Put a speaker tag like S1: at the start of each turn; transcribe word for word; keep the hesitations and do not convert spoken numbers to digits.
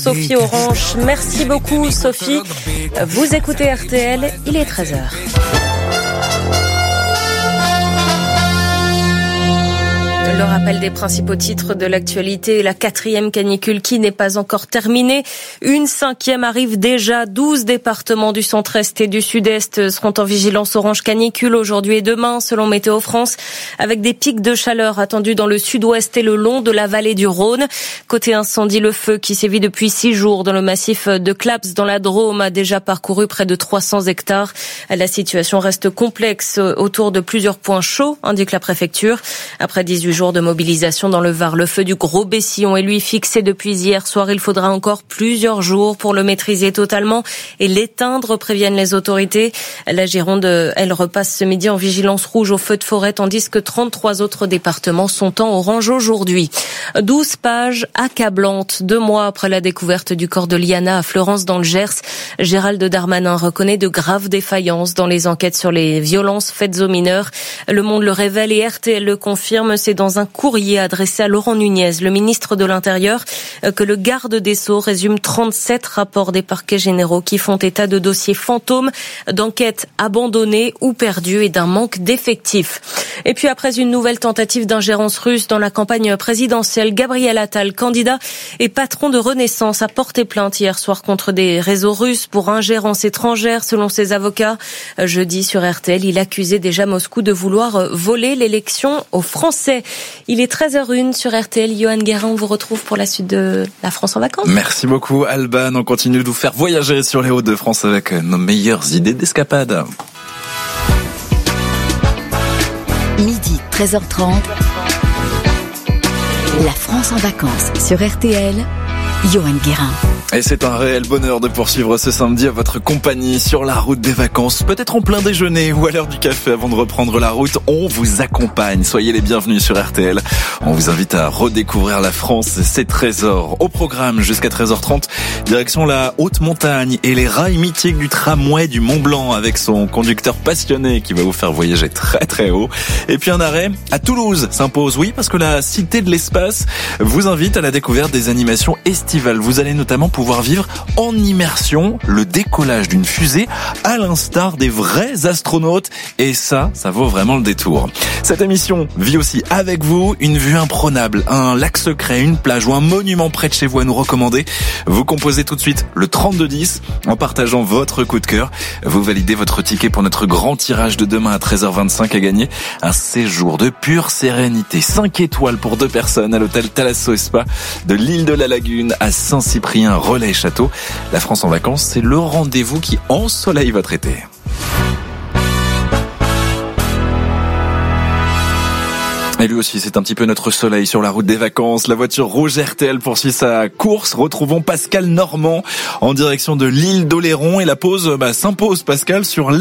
S1: Sophie Orange, merci beaucoup Sophie. Vous écoutez R T L, il est treize heures. Le rappel des principaux titres de l'actualité, la quatrième canicule qui n'est pas encore terminée. Une cinquième arrive déjà. douze départements du centre-est et du sud-est seront en vigilance orange canicule aujourd'hui et demain, selon Météo France, avec des pics de chaleur attendus dans le sud-ouest et le long de la vallée du Rhône. Côté incendie, le feu qui sévit depuis six jours dans le massif de Claps, dans la Drôme, a déjà parcouru près de trois cents hectares. La situation reste complexe autour de plusieurs points chauds, indique la préfecture. Après dix-huit jours de mobilisation dans le Var, le feu du Gros Bessillon est lui fixé depuis hier soir. Il faudra encore plusieurs jours pour le maîtriser totalement et l'éteindre, préviennent les autorités. La Gironde, elle, repasse ce midi en vigilance rouge au feu de forêt, tandis que trente-trois autres départements sont en orange aujourd'hui. douze pages accablantes, deux mois après la découverte du corps de Liana à Fleurance dans le Gers. Gérald Darmanin reconnaît de graves défaillances dans les enquêtes sur les violences faites aux mineurs. Le Monde le révèle et R T L le confirme. C'est dans un courrier adressé à Laurent Nunez, le ministre de l'Intérieur, que le garde des Sceaux résume trente-sept rapports des parquets généraux qui font état de dossiers fantômes, d'enquêtes abandonnées ou perdues et d'un manque d'effectifs. Et puis après une nouvelle tentative d'ingérence russe dans la campagne présidentielle, Gabriel Attal, candidat et patron de Renaissance, a porté plainte hier soir contre des réseaux russes pour ingérence étrangère, selon ses avocats. Jeudi sur R T L, il accusait déjà Moscou de vouloir voler l'élection aux Français. Il est treize heures zéro un sur R T L. Johan Guérin, on vous retrouve pour la suite de La France en vacances.
S2: Merci beaucoup Alban. On continue de vous faire voyager sur les Hauts-de-France avec nos meilleures idées d'escapade.
S3: Midi, treize heures trente. La France en vacances sur R T L. Johan Guérin.
S2: Et c'est un réel bonheur de poursuivre ce samedi à votre compagnie sur la route des vacances. Peut-être en plein déjeuner ou à l'heure du café avant de reprendre la route. On vous accompagne. Soyez les bienvenus sur R T L. On vous invite à redécouvrir la France et ses trésors. Au programme jusqu'à treize heures trente, direction la haute montagne et les rails mythiques du tramway du Mont Blanc avec son conducteur passionné qui va vous faire voyager très très haut. Et puis un arrêt à Toulouse s'impose. Oui, parce que la Cité de l'Espace vous invite à la découverte des animations estivales. Vous allez notamment pouvoir pouvoir vivre en immersion le décollage d'une fusée à l'instar des vrais astronautes. Et ça, ça vaut vraiment le détour. Cette émission vit aussi avec vous une vue imprenable, un lac secret, une plage ou un monument près de chez vous à nous recommander. Vous composez tout de suite le trente-deux dix en partageant votre coup de cœur. Vous validez votre ticket pour notre grand tirage de demain à treize heures vingt-cinq à gagner un séjour de pure sérénité. cinq étoiles pour deux personnes à l'hôtel Thalasso et Spa de l'île de la Lagune à Saint-Cyprien, Relais Château. La France en vacances, c'est le rendez-vous qui ensoleille votre été. Et lui aussi, c'est un petit peu notre soleil sur la route des vacances. La voiture rouge R T L poursuit sa course. Retrouvons Pascal Normand en direction de l'île d'Oléron. Et la pause bah, s'impose, Pascal, sur